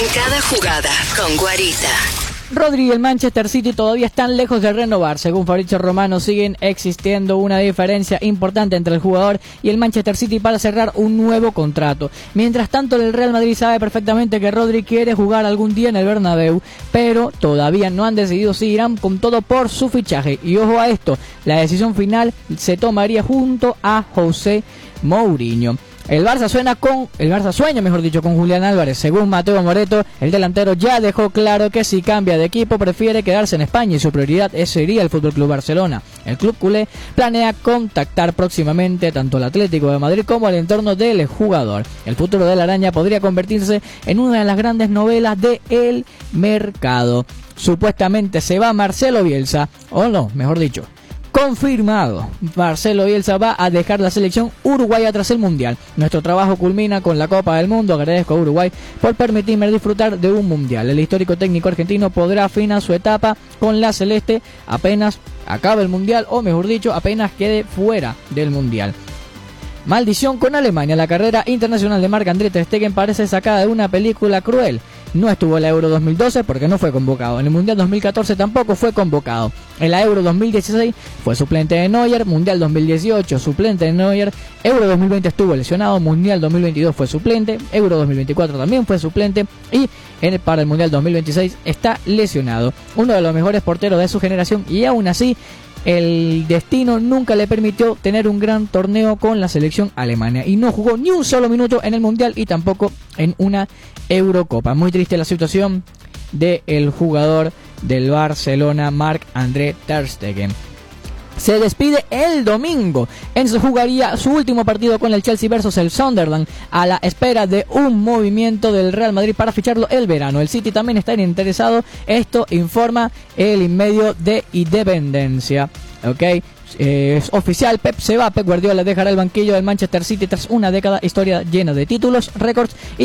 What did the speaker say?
En cada jugada con Guarita. Rodri y el Manchester City todavía están lejos de renovar. Según Fabrizio Romano, siguen existiendo una diferencia importante entre el jugador y el Manchester City para cerrar un nuevo contrato. Mientras tanto, el Real Madrid sabe perfectamente que Rodri quiere jugar algún día en el Bernabéu, pero todavía no han decidido si irán con todo por su fichaje. Y ojo a esto, la decisión final se tomaría junto a José Mourinho. El Barça sueña con Julián Álvarez. Según Mateo Moreto, el delantero ya dejó claro que si cambia de equipo prefiere quedarse en España y su prioridad sería el FC Barcelona. El club culé planea contactar próximamente tanto al Atlético de Madrid como al entorno del jugador. El futuro de la araña podría convertirse en una de las grandes novelas del mercado. Supuestamente se va Marcelo Bielsa, o no, mejor dicho, confirmado. Marcelo Bielsa va a dejar la selección uruguaya tras el Mundial. Nuestro trabajo culmina con la Copa del Mundo. Agradezco a Uruguay por permitirme disfrutar de un Mundial. El histórico técnico argentino podrá afinar su etapa con la celeste apenas acabe el Mundial, o mejor dicho, apenas quede fuera del Mundial. Maldición con Alemania. La carrera internacional de Marc-André ter Stegen parece sacada de una película cruel. No estuvo en la Euro 2012 porque no fue convocado. En el Mundial 2014 tampoco fue convocado. En la Euro 2016 fue suplente de Neuer. Mundial 2018 suplente de Neuer. Euro 2020 estuvo lesionado. Mundial 2022 fue suplente. Euro 2024 también fue suplente. Y para el Mundial 2026 está lesionado. Uno de los mejores porteros de su generación, y aún así el destino nunca le permitió tener un gran torneo con la selección alemana y no jugó ni un solo minuto en el Mundial y tampoco en una Eurocopa. Muy triste la situación del jugador del Barcelona, Marc-André ter Stegen. Se despide el domingo. Enzo jugaría su último partido con el Chelsea versus el Sunderland a la espera de un movimiento del Real Madrid para ficharlo el verano. El City también está interesado. Esto informa el medio de Independencia. Ok, es oficial, Pep se va. Pep Guardiola dejará el banquillo del Manchester City tras una década, historia llena de títulos, récords y